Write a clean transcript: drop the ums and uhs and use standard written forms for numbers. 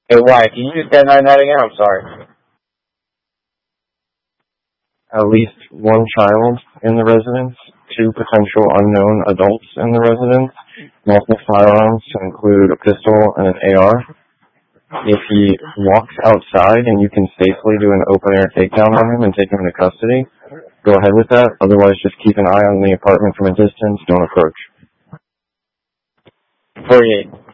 Hey, why? Can you just get that again? I'm sorry. At least one child in the residence, two potential unknown adults in the residence, multiple firearms to include a pistol and an AR. If he walks outside and you can safely do an open-air takedown on him and take him into custody, go ahead with that. Otherwise, just keep an eye on the apartment from a distance. Don't approach. 48.